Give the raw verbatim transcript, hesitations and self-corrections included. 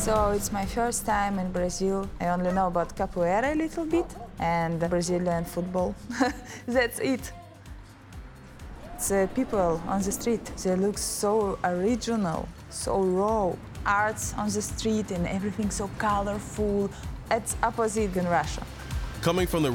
So it's my first time in Brazil. I only know about capoeira a little bit and Brazilian football. That's it. It's uh, people on the street. They look so original, so raw. Arts on the street and everything so colorful. It's opposite in Russia. Coming from the